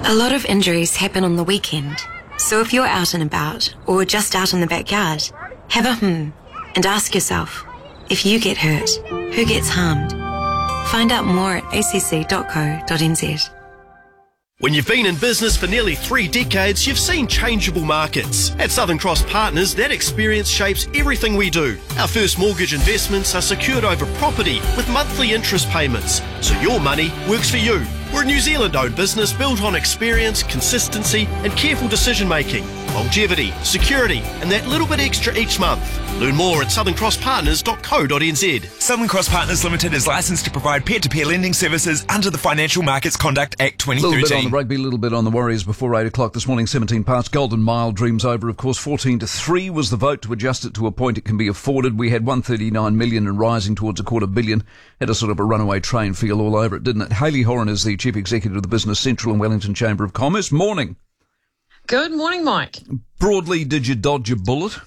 A lot of injuries happen on the weekend, so if you're out and about or just out in the backyard, have a and ask yourself, if you get hurt, who gets harmed? Find out more at acc.co.nz. When you've been in business for nearly 3 decades, you've seen changeable markets. At Southern Cross Partners, that experience shapes everything we do. Our first mortgage investments are secured over property with monthly interest payments, so your money works for you. We're a New Zealand-owned business built on experience, consistency and careful decision-making, longevity, security and that little bit extra each month. Learn more at southerncrosspartners.co.nz. Southern Cross Partners Limited is licensed to provide peer-to-peer lending services under the Financial Markets Conduct Act 2013. A little bit on the rugby, a little bit on the Warriors before 8 o'clock this morning, 17 past. Golden Mile dreams over, of course. 14-3 was the vote to adjust it to a point it can be afforded. We had 139 million and rising towards $250 million. Had a sort of a runaway train feel all over it, didn't it? Hayley Horan is the Chief Executive of the Business Central and Wellington Chamber of Commerce. Morning. Good morning, Mike. Broadly, did you dodge a bullet?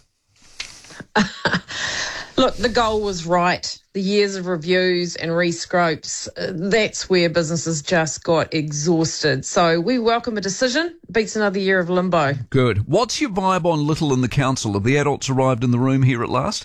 Look, the goal was right. The years of reviews and re-scopes, that's where businesses just got exhausted. So we welcome a decision. Beats another year of limbo. Good. What's your vibe on Little and the Council? Have the adults arrived in the room here at last?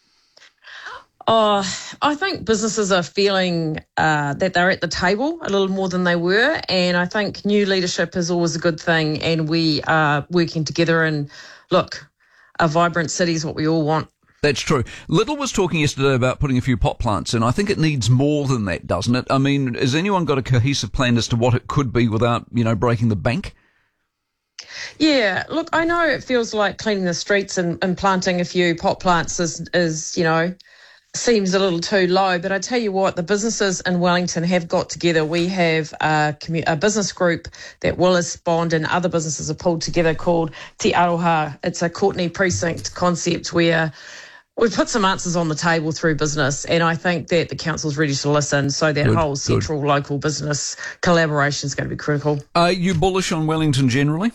I think businesses are feeling that they're at the table a little more than they were, and I think new leadership is always a good thing, and we are working together. And look, a vibrant city is what we all want. That's true. Little was talking yesterday about putting a few pot plants in. I think it needs more than that, doesn't it? I mean, has anyone got a cohesive plan as to what it could be without, breaking the bank? Yeah, look, I know it feels like cleaning the streets and planting a few pot plants is seems a little too low, but I tell you what, the businesses in Wellington have got together. We have a business group that Willis Bond and other businesses have pulled together called Te Aroha. It's a Courtenay precinct concept where we've put some answers on the table through business, and I think that the council's ready to listen, so that whole central local business collaboration is going to be critical. Are you bullish on Wellington generally?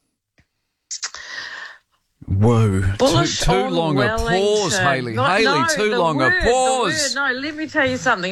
Whoa, too long a pause, Hayley. Too long a pause. No, let me tell you something.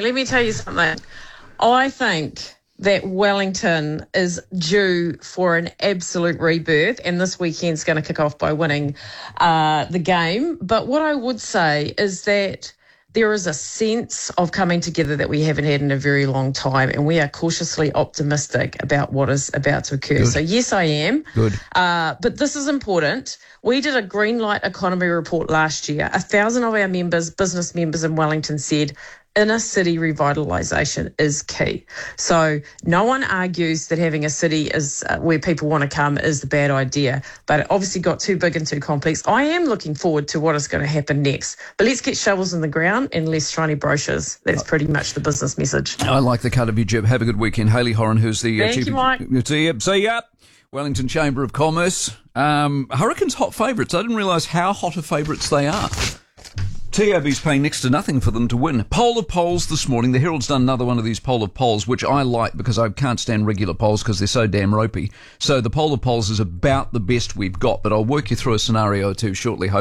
I think that Wellington is due for an absolute rebirth, and this weekend's going to kick off by winning the game. But what I would say is that there is a sense of coming together that we haven't had in a very long time, and we are cautiously optimistic about what is about to occur. Good. So yes, I am. Good. But this is important. We did a Green Light Economy report last year. 1,000 of our members, business members in Wellington, said inner city revitalisation is key. So no one argues that having a city is where people want to come is the bad idea, but it obviously got too big and too complex. I am looking forward to what is going to happen next, but let's get shovels in the ground and less shiny brochures. That's pretty much the business message. I like the cut of your jib. Have a good weekend. Hayley Horan, who's the Thank you, Mike. See ya. Wellington Chamber of Commerce. Hurricanes hot favourites. I didn't realise how hot of favourites they are. TAB's paying next to nothing for them to win. Poll of polls this morning. The Herald's done another one of these poll of polls, which I like because I can't stand regular polls because they're so damn ropey. So the poll of polls is about the best we've got, but I'll work you through a scenario or two shortly.